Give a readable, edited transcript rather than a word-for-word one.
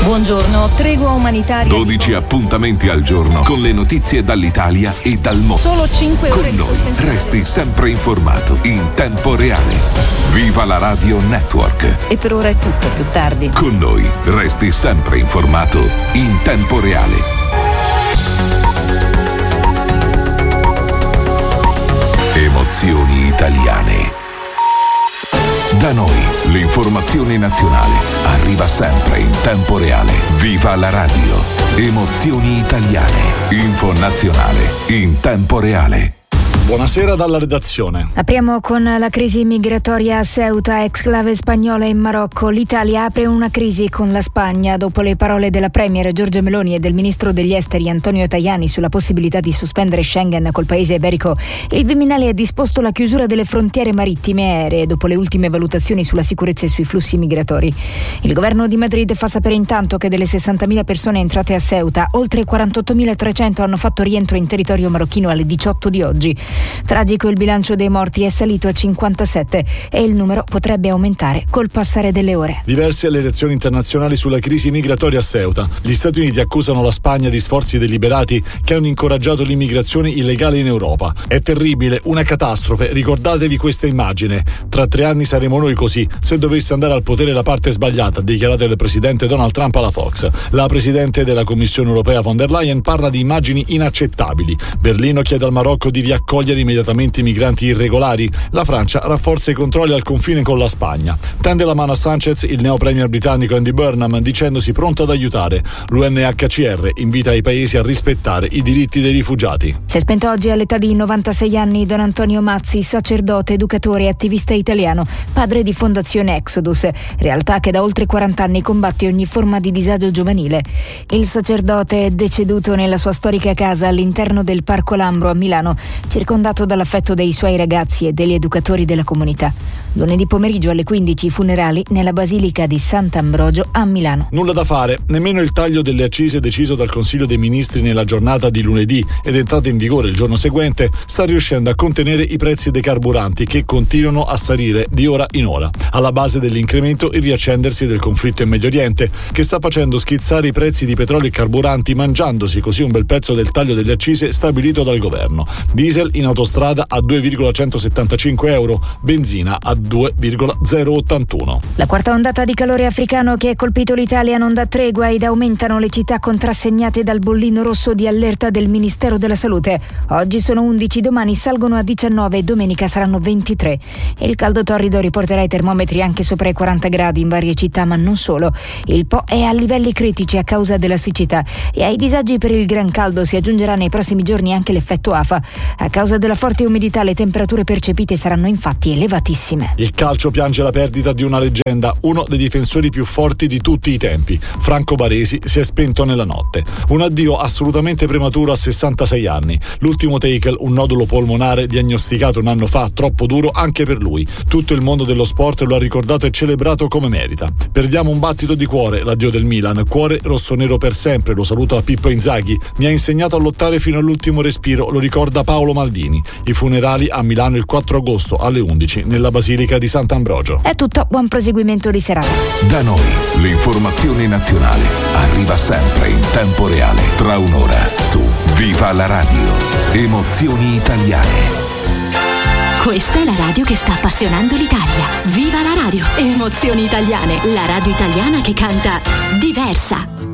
Buongiorno, tregua umanitaria. 12 appuntamenti al giorno con le notizie dall'Italia e dal mondo. Solo 5 ore con di noi sospensione. resti sempre informato in tempo reale. Viva la Radio Network. E per ora è tutto, più tardi. Con noi resti sempre informato in tempo reale. Emozioni italiane. Da noi l'informazione nazionale arriva sempre in tempo reale. Viva la radio. Emozioni italiane. Info nazionale in tempo reale. Buonasera dalla redazione. Apriamo con la crisi migratoria a Ceuta, exclave spagnola in Marocco. L'Italia apre una crisi con la Spagna dopo le parole della premier Giorgia Meloni e del ministro degli esteri Antonio Tajani sulla possibilità di sospendere Schengen col paese iberico. Il Viminale ha disposto la chiusura delle frontiere marittime e aeree dopo le ultime valutazioni sulla sicurezza e sui flussi migratori. Il governo di Madrid fa sapere intanto che delle 60.000 persone entrate a Ceuta, oltre 48.300 hanno fatto rientro in territorio marocchino alle 18 di oggi. Tragico il bilancio dei morti, è salito a 57 e il numero potrebbe aumentare col passare delle ore. Diverse le reazioni internazionali sulla crisi migratoria a Ceuta. Gli Stati Uniti accusano la Spagna di sforzi deliberati che hanno incoraggiato l'immigrazione illegale in Europa. È terribile, una catastrofe, ricordatevi questa immagine. Tra 3 anni saremo noi così, se dovesse andare al potere la parte sbagliata, ha dichiarato il presidente Donald Trump alla Fox. La presidente della Commissione europea von der Leyen parla di immagini inaccettabili. Berlino chiede al Marocco di riaccogliere immediatamente i migranti irregolari. La Francia rafforza i controlli al confine con la Spagna. Tende la mano a Sanchez il neo premier britannico Andy Burnham, dicendosi pronto ad aiutare. L'UNHCR invita i paesi a rispettare i diritti dei rifugiati. Si è spento oggi all'età di 96 anni Don Antonio Mazzi, sacerdote, educatore e attivista italiano, padre di Fondazione Exodus, realtà che da oltre 40 anni combatte ogni forma di disagio giovanile. Il sacerdote è deceduto nella sua storica casa all'interno del Parco Lambro a Milano, circondato dall'affetto dei suoi ragazzi e degli educatori della comunità. Lunedì pomeriggio alle 15 i funerali nella Basilica di Sant'Ambrogio a Milano. Nulla da fare, nemmeno il taglio delle accise deciso dal Consiglio dei Ministri nella giornata di lunedì ed entrato in vigore il giorno seguente sta riuscendo a contenere i prezzi dei carburanti che continuano a salire di ora in ora. Alla base dell'incremento il riaccendersi del conflitto in Medio Oriente, che sta facendo schizzare i prezzi di petrolio e carburanti, mangiandosi così un bel pezzo del taglio delle accise stabilito dal governo. Diesel in autostrada a 2,175 euro, benzina a 2,081. La quarta ondata di calore africano che ha colpito l'Italia non dà tregua ed aumentano le città contrassegnate dal bollino rosso di allerta del Ministero della Salute. Oggi sono 11, domani salgono a 19 e domenica saranno 23. Il caldo torrido riporterà i termometri anche sopra i 40 gradi in varie città, ma non solo. Il Po è a livelli critici a causa della siccità e ai disagi per il gran caldo si aggiungerà nei prossimi giorni anche l'effetto afa. A causa della forte umidità le temperature percepite saranno infatti elevatissime. Il calcio piange la perdita di una leggenda, uno dei difensori più forti di tutti i tempi. Franco Baresi si è spento nella notte. Un addio assolutamente prematuro a 66 anni. L'ultimo tackle, un nodulo polmonare diagnosticato un anno fa, troppo duro anche per lui. Tutto il mondo dello sport lo ha ricordato e celebrato come merita. Perdiamo un battito di cuore, l'addio del Milan. Cuore rossonero per sempre, lo saluta Pippo Inzaghi. Mi ha insegnato a lottare fino all'ultimo respiro, lo ricorda Paolo Maldini. I funerali a Milano il 4 agosto alle 11 nella Basilica di Sant'Ambrogio. È tutto, buon proseguimento di serata. Da noi l'informazione nazionale arriva sempre in tempo reale. Tra un'ora su Viva la Radio. Emozioni italiane. Questa è la radio che sta appassionando l'Italia. Viva la radio! Emozioni italiane, la radio italiana che canta diversa.